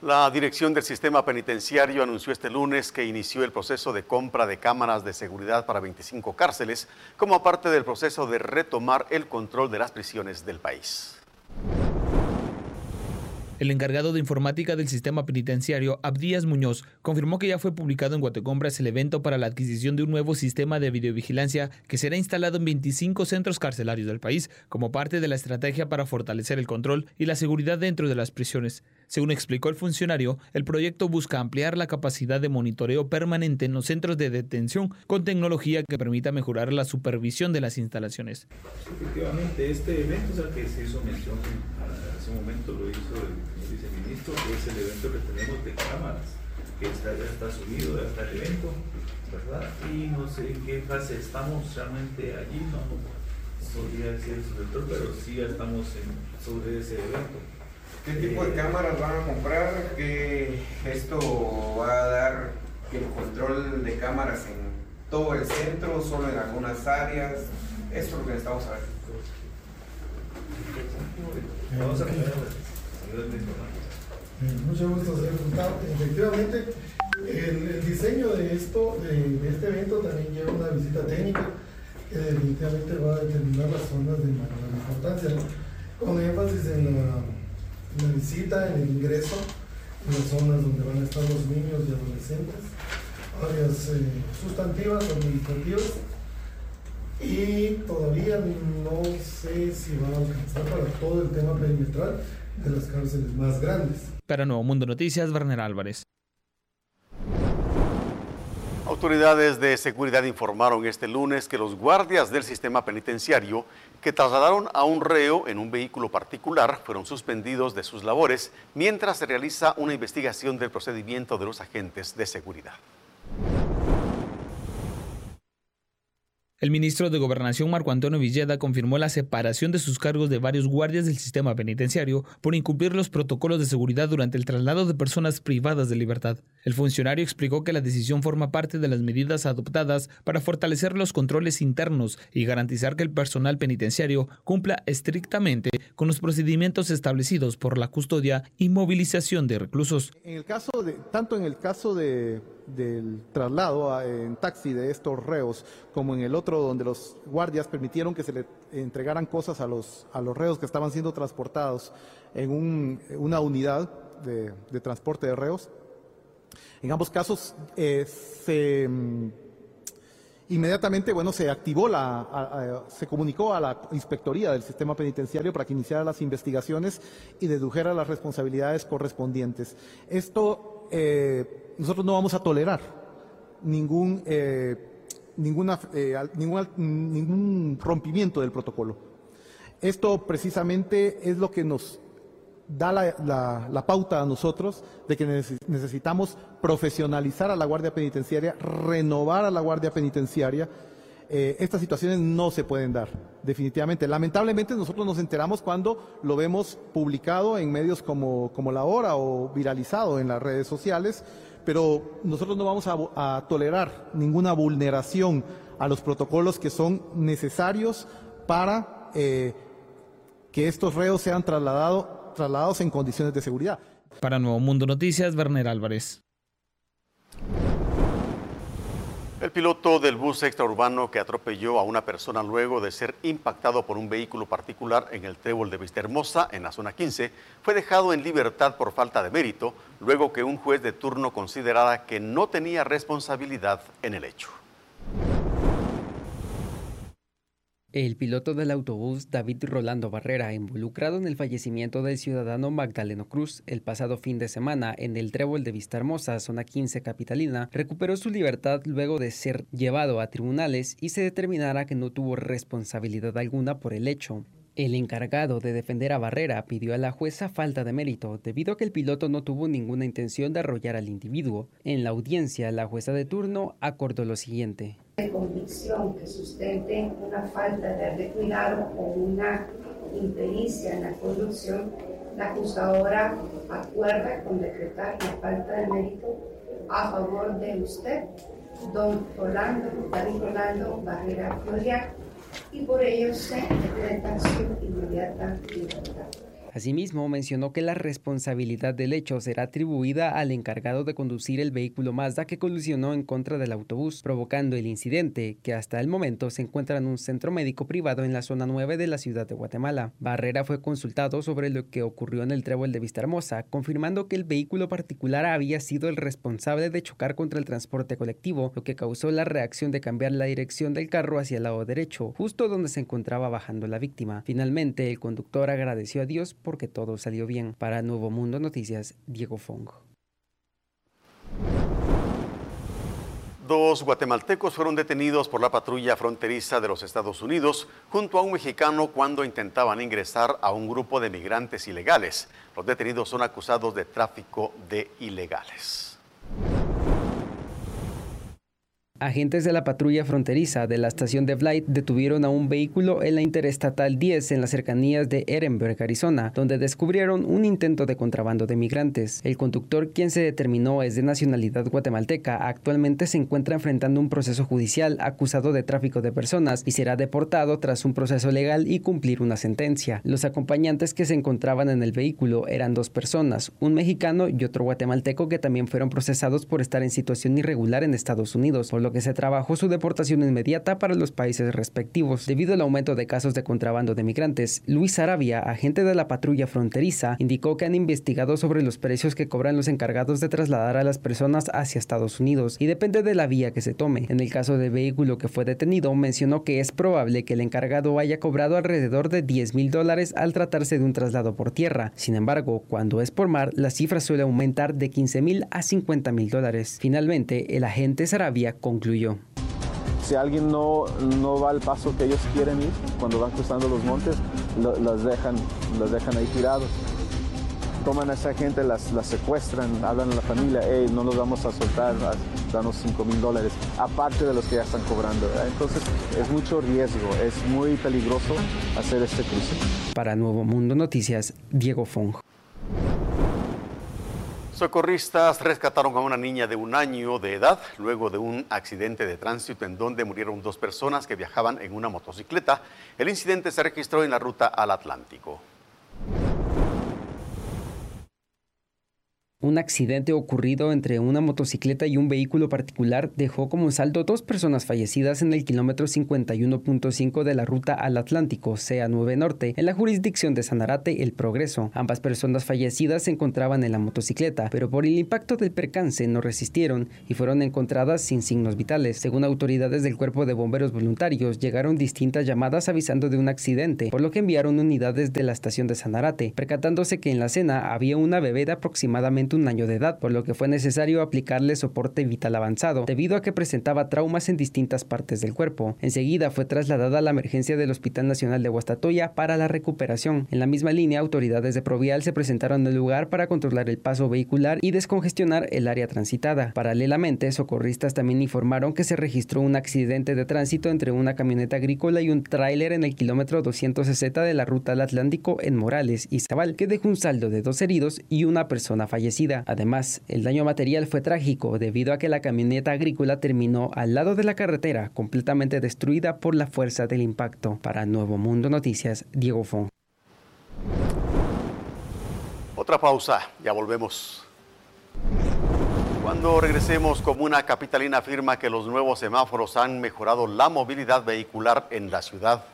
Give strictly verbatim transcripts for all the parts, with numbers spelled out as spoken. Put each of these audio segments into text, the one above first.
La Dirección del Sistema Penitenciario anunció este lunes que inició el proceso de compra de cámaras de seguridad para veinticinco cárceles como parte del proceso de retomar el control de las prisiones del país. El encargado de informática del sistema penitenciario, Abdías Muñoz, confirmó que ya fue publicado en Guatecompras el evento para la adquisición de un nuevo sistema de videovigilancia que será instalado en veinticinco centros carcelarios del país como parte de la estrategia para fortalecer el control y la seguridad dentro de las prisiones. Según explicó el funcionario, el proyecto busca ampliar la capacidad de monitoreo permanente en los centros de detención con tecnología que permita mejorar la supervisión de las instalaciones. Efectivamente, este evento es el que se hizo mención hace un momento, lo hizo el viceministro, que es el evento que tenemos de cámaras, que está, ya está subido, ya está el evento, ¿verdad? Y no sé en qué fase estamos realmente allí, no podría decir el subdirector, pero sí ya estamos en, sobre ese evento. ¿Qué tipo de cámaras van a comprar? ¿Qué esto va a dar el control de cámaras en todo el centro, solo en algunas áreas? Esto es lo que necesitamos saber. Vamos a ver. Mucho gusto, señor Gustavo. Efectivamente, el, el diseño de esto, de, de este evento también lleva una visita técnica que definitivamente va a determinar las zonas de mayor importancia, ¿no? Con énfasis en la, en la visita, en el ingreso, en las zonas donde van a estar los niños y adolescentes, áreas eh, sustantivas, administrativas, y todavía no sé si va a alcanzar para todo el tema perimetral de las cárceles más grandes. Para Nuevo Mundo Noticias, Werner Álvarez. Autoridades de seguridad informaron este lunes que los guardias del sistema penitenciario que trasladaron a un reo en un vehículo particular fueron suspendidos de sus labores mientras se realiza una investigación del procedimiento de los agentes de seguridad. El ministro de Gobernación, Marco Antonio Villeda, confirmó la separación de sus cargos de varios guardias del sistema penitenciario por incumplir los protocolos de seguridad durante el traslado de personas privadas de libertad. El funcionario explicó que la decisión forma parte de las medidas adoptadas para fortalecer los controles internos y garantizar que el personal penitenciario cumpla estrictamente con los procedimientos establecidos por la custodia y movilización de reclusos. En el caso de, tanto en el caso de, del traslado a, en taxi de estos reos, como en el otro donde los guardias permitieron que se le entregaran cosas a los, a los reos que estaban siendo transportados en un, una unidad de, de transporte de reos, en ambos casos eh, se... Inmediatamente, bueno, se activó la, a, a, se comunicó a la Inspectoría del Sistema Penitenciario para que iniciara las investigaciones y dedujera las responsabilidades correspondientes. Esto, eh, nosotros no vamos a tolerar ningún, eh, ninguna, eh, ningún, ningún rompimiento del protocolo. Esto precisamente es lo que nos da la, la, la pauta a nosotros de que necesitamos profesionalizar a la Guardia Penitenciaria, renovar a la Guardia Penitenciaria. Eh, estas situaciones no se pueden dar, definitivamente. Lamentablemente nosotros nos enteramos cuando lo vemos publicado en medios como, como La Hora o viralizado en las redes sociales, pero nosotros no vamos a, a tolerar ninguna vulneración a los protocolos que son necesarios para eh, que estos reos sean trasladados trasladados en condiciones de seguridad. Para Nuevo Mundo Noticias, Werner Álvarez. El piloto del bus extraurbano que atropelló a una persona luego de ser impactado por un vehículo particular en el trébol de Vistahermosa, en la zona quince, fue dejado en libertad por falta de mérito, luego que un juez de turno considerara que no tenía responsabilidad en el hecho. El piloto del autobús David Rolando Barrera, involucrado en el fallecimiento del ciudadano Magdaleno Cruz el pasado fin de semana en el trébol de Vistahermosa, zona quince capitalina, recuperó su libertad luego de ser llevado a tribunales y se determinara que no tuvo responsabilidad alguna por el hecho. El encargado de defender a Barrera pidió a la jueza falta de mérito debido a que el piloto no tuvo ninguna intención de arrollar al individuo. En la audiencia, la jueza de turno acordó lo siguiente. De convicción que sustente una falta de cuidado o una impericia en la conducción, la acusadora acuerda con decretar la falta de mérito a favor de usted, don Rolando, David Rolando Barrera Floriano, y por ello se decreta su inmediata libertad. Asimismo, mencionó que la responsabilidad del hecho será atribuida al encargado de conducir el vehículo Mazda que colisionó en contra del autobús, provocando el incidente, que hasta el momento se encuentra en un centro médico privado en la zona nueve de la ciudad de Guatemala. Barrera fue consultado sobre lo que ocurrió en el trébol de Vistahermosa, confirmando que el vehículo particular había sido el responsable de chocar contra el transporte colectivo, lo que causó la reacción de cambiar la dirección del carro hacia el lado derecho, justo donde se encontraba bajando la víctima. Finalmente, el conductor agradeció a Dios porque todo salió bien. Para Nuevo Mundo Noticias, Diego Fong. Dos guatemaltecos fueron detenidos por la patrulla fronteriza de los Estados Unidos junto a un mexicano cuando intentaban ingresar a un grupo de migrantes ilegales. Los detenidos son acusados de tráfico de ilegales. Agentes de la patrulla fronteriza de la estación de Blythe detuvieron a un vehículo en la Interestatal diez en las cercanías de Ehrenberg, Arizona, donde descubrieron un intento de contrabando de migrantes. El conductor, quien se determinó es de nacionalidad guatemalteca, actualmente se encuentra enfrentando un proceso judicial acusado de tráfico de personas y será deportado tras un proceso legal y cumplir una sentencia. Los acompañantes que se encontraban en el vehículo eran dos personas, un mexicano y otro guatemalteco que también fueron procesados por estar en situación irregular en Estados Unidos, por lo que se trabajó su deportación inmediata para los países respectivos. Debido al aumento de casos de contrabando de migrantes, Luis Arabia, agente de la patrulla fronteriza, indicó que han investigado sobre los precios que cobran los encargados de trasladar a las personas hacia Estados Unidos y depende de la vía que se tome. En el caso del vehículo que fue detenido, mencionó que es probable que el encargado haya cobrado alrededor de diez mil dólares al tratarse de un traslado por tierra. Sin embargo, cuando es por mar, la cifra suele aumentar de quince mil a cincuenta mil dólares. Finalmente, el agente Sarabia concluyó. Si alguien no, no va al paso que ellos quieren ir, cuando van cruzando los montes, lo, las, dejan, las dejan ahí tirados. Toman a esa gente, las, las secuestran, hablan a la familia, hey, no los vamos a soltar, danos cinco mil dólares, aparte de los que ya están cobrando, ¿verdad? Entonces es mucho riesgo, es muy peligroso hacer este cruce. Para Nuevo Mundo Noticias, Diego Fong. Socorristas rescataron a una niña de un año de edad luego de un accidente de tránsito en donde murieron dos personas que viajaban en una motocicleta. El incidente se registró en la ruta al Atlántico. Un accidente ocurrido entre una motocicleta y un vehículo particular dejó como saldo dos personas fallecidas en el kilómetro cincuenta y uno punto cinco de la ruta al Atlántico, C A nueve Norte, en la jurisdicción de Sanarate, El Progreso. Ambas personas fallecidas se encontraban en la motocicleta, pero por el impacto del percance no resistieron y fueron encontradas sin signos vitales. Según autoridades del Cuerpo de Bomberos Voluntarios, llegaron distintas llamadas avisando de un accidente, por lo que enviaron unidades de la estación de Sanarate, percatándose que en la escena había una bebé de aproximadamente un año de edad, por lo que fue necesario aplicarle soporte vital avanzado, debido a que presentaba traumas en distintas partes del cuerpo. Enseguida fue trasladada a la emergencia del Hospital Nacional de Guastatoya para la recuperación. En la misma línea, autoridades de Provial se presentaron en el lugar para controlar el paso vehicular y descongestionar el área transitada. Paralelamente, socorristas también informaron que se registró un accidente de tránsito entre una camioneta agrícola y un tráiler en el kilómetro doscientos sesenta de la ruta al Atlántico en Morales y Zabal, que dejó un saldo de dos heridos y una persona fallecida. Además, el daño material fue trágico debido a que la camioneta agrícola terminó al lado de la carretera, completamente destruida por la fuerza del impacto. Para Nuevo Mundo Noticias, Diego Fong. Otra pausa, ya volvemos. Cuando regresemos, Comuna Capitalina afirma que los nuevos semáforos han mejorado la movilidad vehicular en la ciudad.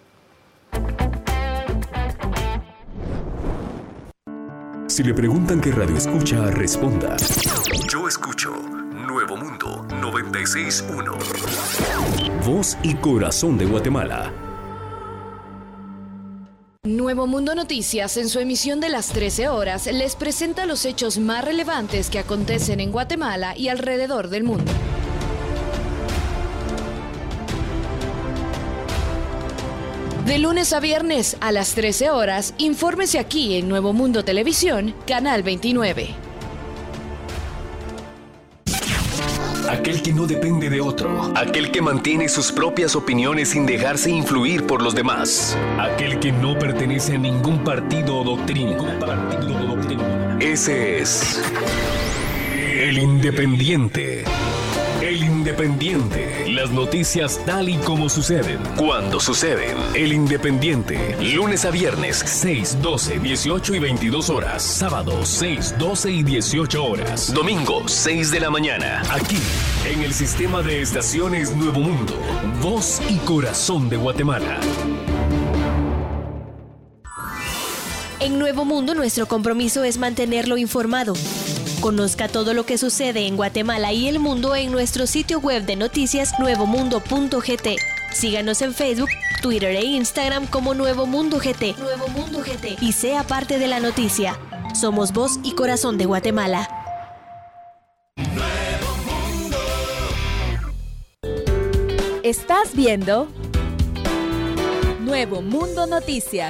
Si le preguntan qué radio escucha, responda. Yo escucho Nuevo Mundo noventa y seis punto uno. Voz y corazón de Guatemala. Nuevo Mundo Noticias, en su emisión de las trece horas, les presenta los hechos más relevantes que acontecen en Guatemala y alrededor del mundo. De lunes a viernes a las trece horas, infórmese aquí en Nuevo Mundo Televisión, Canal veintinueve. Aquel que no depende de otro, aquel que mantiene sus propias opiniones sin dejarse influir por los demás, aquel que no pertenece a ningún partido o doctrina. Partido o doctrina. Ese es el Independiente. El Independiente. Independiente. Las noticias tal y como suceden, cuando suceden. El Independiente. Lunes a viernes, seis, doce, dieciocho y veintidós horas. Sábado, seis, doce y dieciocho horas. Domingo, seis de la mañana. Aquí, en el sistema de estaciones Nuevo Mundo. Voz y corazón de Guatemala. En Nuevo Mundo, nuestro compromiso es mantenerlo informado. Conozca todo lo que sucede en Guatemala y el mundo en nuestro sitio web de noticias nuevo mundo punto g t. Síganos en Facebook, Twitter e Instagram como Nuevo Mundo G T. Nuevo Mundo G T. Y sea parte de la noticia. Somos voz y corazón de Guatemala. Estás viendo Nuevo Mundo Noticias.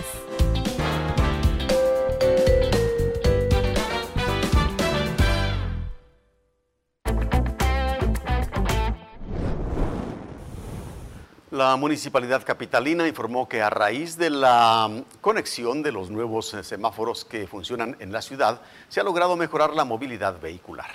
La Municipalidad Capitalina informó que a raíz de la conexión de los nuevos semáforos que funcionan en la ciudad, se ha logrado mejorar la movilidad vehicular.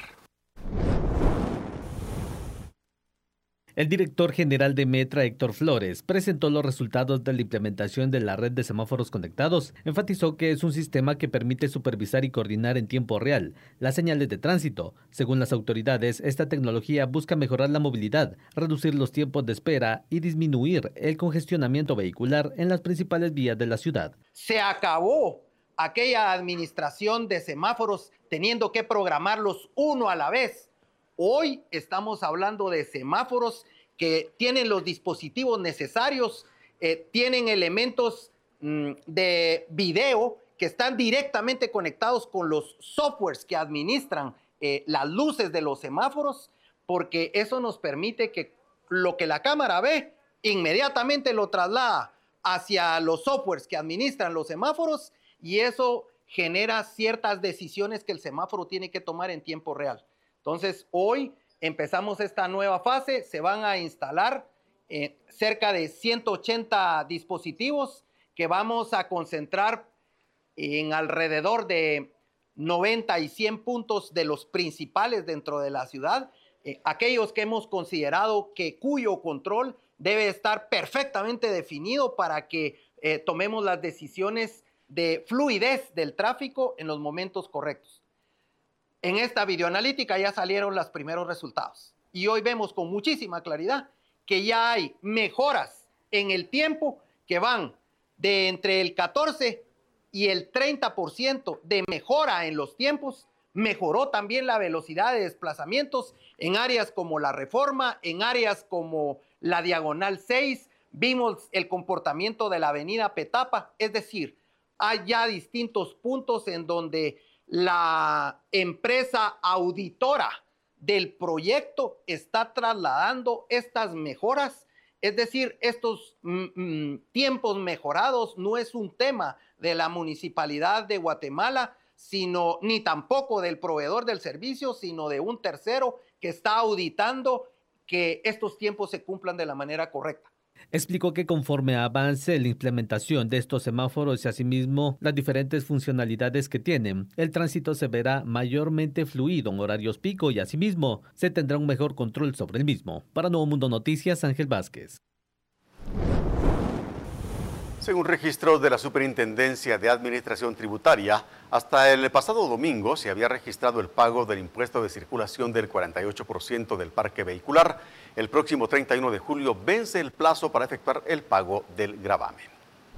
El director general de Metra, Héctor Flores, presentó los resultados de la implementación de la red de semáforos conectados. Enfatizó que es un sistema que permite supervisar y coordinar en tiempo real las señales de tránsito. Según las autoridades, esta tecnología busca mejorar la movilidad, reducir los tiempos de espera y disminuir el congestionamiento vehicular en las principales vías de la ciudad. Se acabó aquella administración de semáforos teniendo que programarlos uno a la vez. Hoy estamos hablando de semáforos que tienen los dispositivos necesarios, eh, tienen elementos mm, de video que están directamente conectados con los softwares que administran eh, las luces de los semáforos, porque eso nos permite que lo que la cámara ve inmediatamente lo traslada hacia los softwares que administran los semáforos y eso genera ciertas decisiones que el semáforo tiene que tomar en tiempo real. Entonces, hoy empezamos esta nueva fase, se van a instalar eh, cerca de ciento ochenta dispositivos que vamos a concentrar en alrededor de noventa y cien puntos de los principales dentro de la ciudad, eh, aquellos que hemos considerado que cuyo control debe estar perfectamente definido para que eh, tomemos las decisiones de fluidez del tráfico en los momentos correctos. En esta videoanalítica ya salieron los primeros resultados y hoy vemos con muchísima claridad que ya hay mejoras en el tiempo que van de entre el catorce y el treinta por ciento de mejora en los tiempos. Mejoró también la velocidad de desplazamientos en áreas como la Reforma, en áreas como la Diagonal seis, vimos el comportamiento de la avenida Petapa, es decir, hay ya distintos puntos en donde la empresa auditora del proyecto está trasladando estas mejoras, es decir, estos mm, tiempos mejorados no es un tema de la Municipalidad de Guatemala, sino ni tampoco del proveedor del servicio, sino de un tercero que está auditando que estos tiempos se cumplan de la manera correcta. Explicó que conforme avance la implementación de estos semáforos y asimismo las diferentes funcionalidades que tienen, el tránsito se verá mayormente fluido en horarios pico y asimismo se tendrá un mejor control sobre el mismo. Para Nuevo Mundo Noticias, Ángel Vázquez. Según registros de la Superintendencia de Administración Tributaria, hasta el pasado domingo se había registrado el pago del impuesto de circulación del cuarenta y ocho por ciento del parque vehicular. El próximo treinta y uno de julio vence el plazo para efectuar el pago del gravamen.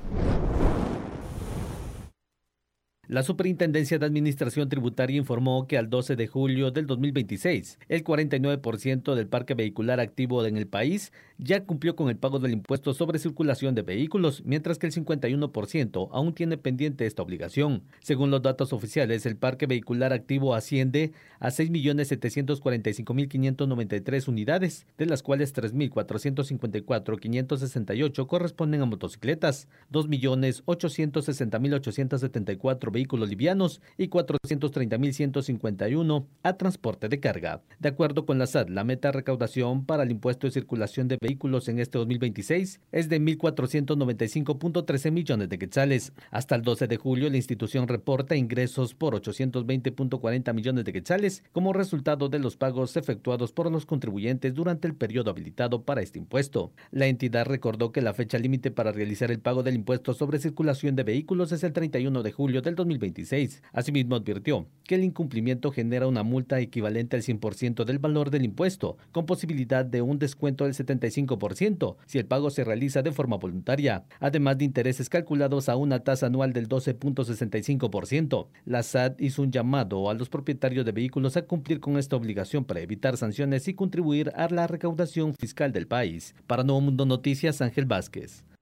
La Superintendencia de Administración Tributaria informó que al doce de julio del dos mil veintiséis, el cuarenta y nueve por ciento del parque vehicular activo en el país ya cumplió con el pago del impuesto sobre circulación de vehículos, mientras que el cincuenta y uno por ciento aún tiene pendiente esta obligación. Según los datos oficiales, el parque vehicular activo asciende a seis millones setecientos cuarenta y cinco mil quinientas noventa y tres unidades, de las cuales tres mil cuatrocientos cincuenta y cuatro mil quinientos sesenta y ocho corresponden a motocicletas, dos millones ochocientos sesenta mil ochocientos setenta y cuatro vehículos livianos y cuatrocientos treinta mil ciento cincuenta y uno a transporte de carga. De acuerdo con la S A T, la meta de recaudación para el impuesto de circulación de vehículos en este dos mil veintiséis es de mil cuatrocientos noventa y cinco punto trece millones de quetzales. Hasta el doce de julio, la institución reporta ingresos por ochocientos veinte punto cuarenta millones de quetzales como resultado de los pagos efectuados por los contribuyentes durante el periodo habilitado para este impuesto. La entidad recordó que la fecha límite para realizar el pago del impuesto sobre circulación de vehículos es el treinta y uno de julio del dos mil veintiséis. Asimismo, advirtió que el incumplimiento genera una multa equivalente al cien por ciento del valor del impuesto, con posibilidad de un descuento del setenta y cinco por ciento si el pago se realiza de forma voluntaria, además de intereses calculados a una tasa anual del doce punto sesenta y cinco por ciento. La S A T hizo un llamado a los propietarios de vehículos a cumplir con esta obligación para evitar sanciones y contribuir a la recaudación fiscal del país. Para Nuevo Mundo Noticias, Ángel Vázquez.